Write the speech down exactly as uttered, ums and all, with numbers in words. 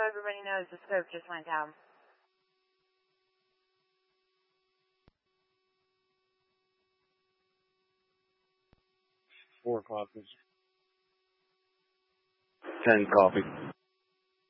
everybody knows the scope just went down. Four coffees. Ten coffee.